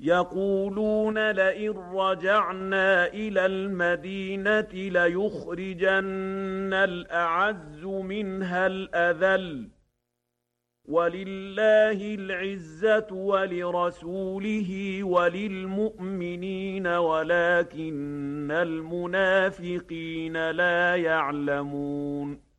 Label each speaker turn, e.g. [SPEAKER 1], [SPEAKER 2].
[SPEAKER 1] يقولون لئن رجعنا إلى المدينة ليخرجن الأعز منها الأذل ولله العزة ولرسوله وللمؤمنين ولكن المنافقين لا يعلمون